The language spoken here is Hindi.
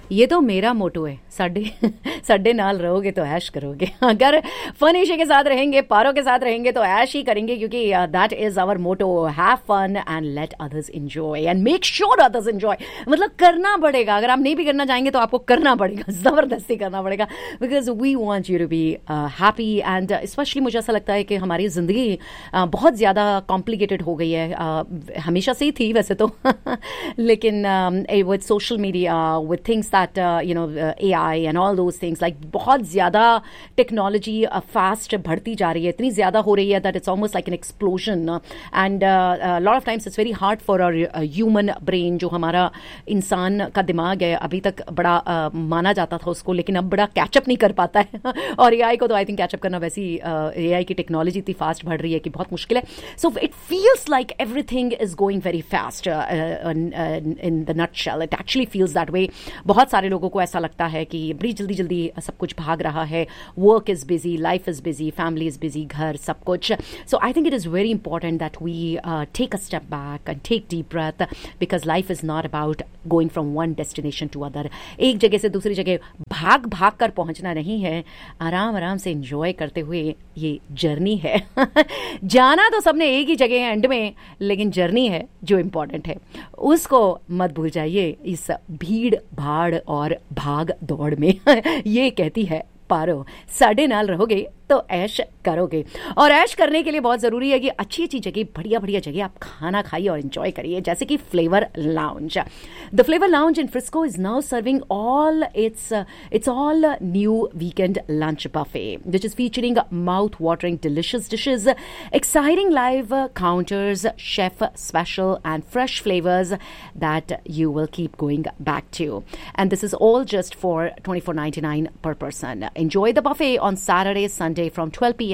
ये तो मेरा मोटो है, साडे नाल रहोगे तो ऐश करोगे। अगर फनीशे के साथ रहेंगे, पारो के साथ रहेंगे तो ऐश ही करेंगे, क्योंकि that is our motto, have fun and let others enjoy and make sure others enjoy. मतलब करना पड़ेगा, अगर आप नहीं भी करना चाहेंगे तो आपको करना पड़ेगा, जबरदस्ती करना पड़ेगा, because we want you to be happy. And specially मुझे ऐसा लगता है कि हमारी जिंदगी बहुत ज़्यादा कॉम्प्लिकेटेड हो गई है, हमेशा से ही थी वैसे तो लेकिन with social media, with things that AI and all those things, like बहुत ज़्यादा टेक्नोलॉजी फास्ट बढ़ती जा रही है, इतनी ज़्यादा हो रही है that it's almost like an explosion. And lot of times it's very hard for our human brain, जो हमारा इंसान का दिमाग है, अभी तक बड़ा माना जाता था उसको, लेकिन अब बड़ा कैचअप नहीं कर पाता है और AI को तो आई थिंक कैचअप करना, वैसी AI की टेक्नोलॉजी इतनी फास्ट बढ़ रही है कि बहुत मुश्किल है। So it feels like everything is going very fast in the nutshell, it actually feels that way. बहुत सारे लोगों को ऐसा लगता है कि बड़ी जल्दी जल्दी सब कुछ भाग रहा है, work is busy, life is busy, family is busy, घर सब कुछ। सो I think it is very important that we take a step back and take deep breath, because life is not about going from one destination to other. एक जगह से दूसरी जगह भाग भाग कर पहुंचना नहीं है, आराम आराम से एंजॉय करते हुए ये जर्नी है। जाना तो सबने एक ही जगह है एंड में, लेकिन जर्नी है जो इंपॉर्टेंट है, उसको मत भूल जाइए इस भीड़ भाड़ और भाग दौड़ में। ये कहती है पारो, साडे नाल रहोगे तो ऐश करोगे। और ऐश करने के लिए बहुत ज़रूरी है कि अच्छी अच्छी जगह, बढ़िया बढ़िया जगह आप खाना खाइए और एंजॉय करिए, जैसे कि flavour lounge. The flavour lounge in Frisco is now serving all it's all new weekend lunch buffet, which is featuring mouth-watering delicious dishes, exciting live counters, chef special and fresh flavors that you will keep going back to. And this is all just for $24.99 per person. Enjoy the buffet on Saturday, Sunday from 12 p.m.